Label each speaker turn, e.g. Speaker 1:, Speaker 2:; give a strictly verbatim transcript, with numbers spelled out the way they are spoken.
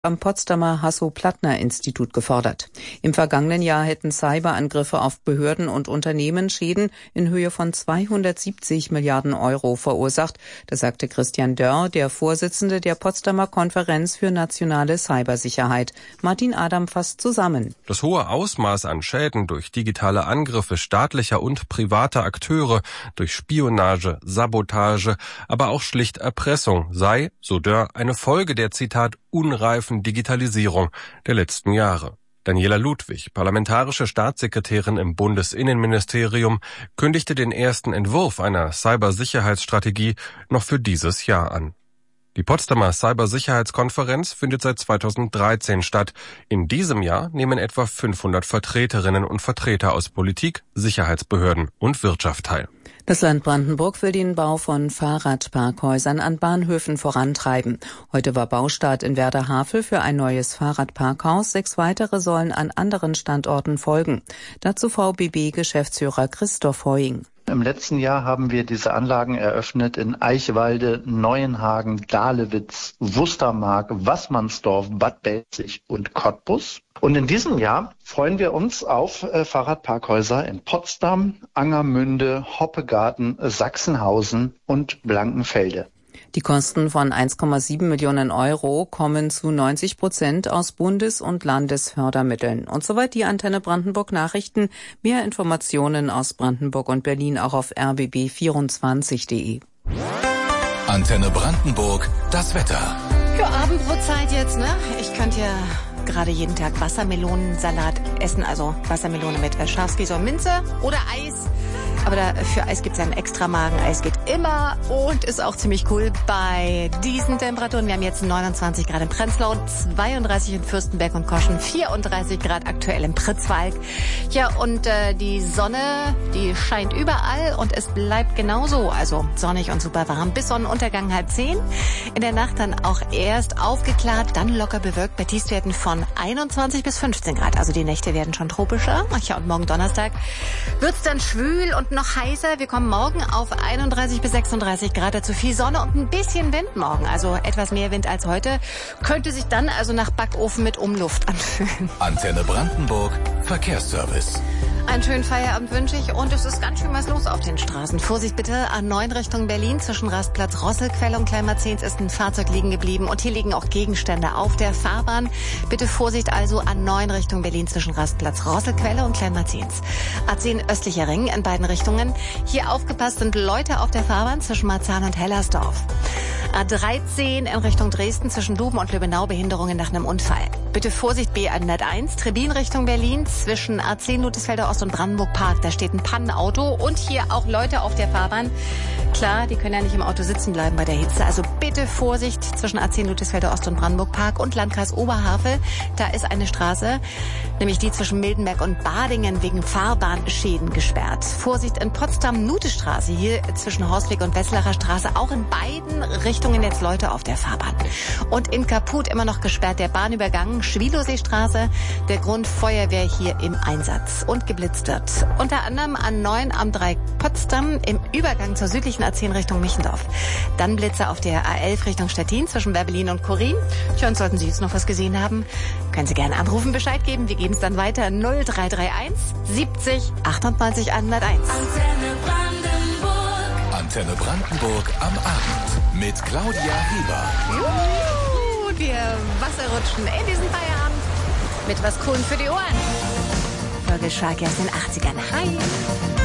Speaker 1: am Potsdamer Hasso-Plattner-Institut gefordert. Im vergangenen Jahr hätten Cyberangriffe auf Behörden und Unternehmen Schäden in Höhe von zweihundertsiebzig Milliarden Euro verursacht. Das sagte Christian Dörr, der Vorsitzende der Potsdamer Konferenz für nationale Cybersicherheit. Martin Adam fasst zusammen.
Speaker 2: Das hohe Ausmaß an Schäden durch digitale Angriffe staatlicher und privater Akteure, durch Spionage, Sabotage, aber auch schlicht Erpressung sei, so Dörr, eine Folge der, Zitat, unreifen Digitalisierung der letzten Jahre. Daniela Ludwig, parlamentarische Staatssekretärin im Bundesinnenministerium, kündigte den ersten Entwurf einer Cybersicherheitsstrategie noch für dieses Jahr an. Die Potsdamer Cybersicherheitskonferenz findet seit zweitausenddreizehn statt. In diesem Jahr nehmen etwa fünfhundert Vertreterinnen und Vertreter aus Politik, Sicherheitsbehörden und Wirtschaft teil.
Speaker 1: Das Land Brandenburg will den Bau von Fahrradparkhäusern an Bahnhöfen vorantreiben. Heute war Baustart in Werder-Havel für ein neues Fahrradparkhaus. Sechs weitere sollen an anderen Standorten folgen. Dazu V B B-Geschäftsführer Christoph Heuing.
Speaker 3: Im letzten Jahr haben wir diese Anlagen eröffnet in Eichwalde, Neuenhagen, Dahlewitz, Wustermark, Waßmannsdorf, Bad Belzig und Cottbus. Und in diesem Jahr freuen wir uns auf äh, Fahrradparkhäuser in Potsdam, Angermünde, Hoppegarten, Sachsenhausen und Blankenfelde.
Speaker 1: Die Kosten von eins Komma sieben Millionen Euro kommen zu neunzig Prozent aus Bundes- und Landesfördermitteln. Und soweit die Antenne Brandenburg Nachrichten. Mehr Informationen aus Brandenburg und Berlin auch auf r b b vierundzwanzig punkt de.
Speaker 4: Antenne Brandenburg, das Wetter.
Speaker 5: Für Abendbrotzeit jetzt, ne? Ich könnte ja gerade jeden Tag Wassermelonensalat essen, also Wassermelone mit Schafskäse und Minze oder Eis. Aber da, für Eis gibt's ja einen Extramagen. Eis geht immer und ist auch ziemlich cool bei diesen Temperaturen. Wir haben jetzt neunundzwanzig Grad in Prenzlau, zweiunddreißig in Fürstenberg und Koschen, vierunddreißig Grad aktuell im Pritzwalk. Ja, und äh, die Sonne, die scheint überall und es bleibt genauso. Also sonnig und super warm bis Sonnenuntergang halb zehn. In der Nacht dann auch erst aufgeklärt, dann locker bewölkt bei Tiefstwerten von einundzwanzig bis fünfzehn Grad. Also die Nächte werden schon tropischer. Ach ja, und morgen Donnerstag wird's dann schwül und noch heißer. Wir kommen morgen auf einunddreißig bis sechsunddreißig Grad, dazu viel Sonne und ein bisschen Wind morgen. Also etwas mehr Wind als heute. Könnte sich dann also nach Backofen mit Umluft anfühlen.
Speaker 4: Antenne Brandenburg, Verkehrsservice.
Speaker 5: Einen schönen Feierabend wünsche ich und es ist ganz schön was los auf den Straßen. Vorsicht bitte, A neun Richtung Berlin zwischen Rastplatz Rosselquelle und Kleinmarzens ist ein Fahrzeug liegen geblieben und hier liegen auch Gegenstände auf der Fahrbahn. Bitte Vorsicht also, A neun Richtung Berlin zwischen Rastplatz Rosselquelle und Kleinmarzens. A zehn östlicher Ring in beiden Richtungen. Hier aufgepasst sind Leute auf der Fahrbahn zwischen Marzahn und Hellersdorf. A dreizehn in Richtung Dresden zwischen Duben und Lübbenau Behinderungen nach einem Unfall. Bitte Vorsicht B hunderteins, Trebin Richtung Berlin zwischen A zehn Ludwigsfelder Ost und Brandenburg Park. Da steht ein Pannenauto und hier auch Leute auf der Fahrbahn. Klar, die können ja nicht im Auto sitzen bleiben bei der Hitze. Also bitte Vorsicht zwischen A zehn Ludwigsfelder Ost und Brandenburg Park und Landkreis Oberhavel. Da ist eine Straße, nämlich die zwischen Mildenberg und Badingen wegen Fahrbahnschäden gesperrt. Vorsicht in Potsdam Nutestraße, hier zwischen Horstweg und Wetzlarer Straße. Auch in beiden Richtungen jetzt Leute auf der Fahrbahn. Und in Kaput immer noch gesperrt der Bahnübergang Schwieloseestraße. Der Grund Feuerwehr hier im Einsatz und geblitzt wird. Unter anderem A neun am drei Potsdam im Übergang zur südlichen A zehn Richtung Michendorf. Dann Blitze auf der A elf Richtung Stettin zwischen Berlin und Korin. Tja, und sollten Sie jetzt noch was gesehen haben, können Sie gerne anrufen, Bescheid geben. Wir geben es dann weiter. null drei drei eins siebzig achtundneunzig hunderteins.
Speaker 4: Antenne Brandenburg. Antenne Brandenburg am Abend mit Claudia Heber.
Speaker 5: Juhu, wir wasserrutschen in diesen Feierabend mit was Coolen für die Ohren. Folge Sharky aus den achtzigern. Hi.